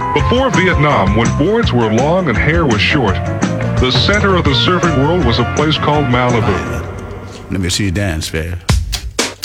Before Vietnam, when boards were long and hair was short, the center of the surfing world was a place called Malibu. Let me see you dance, babe.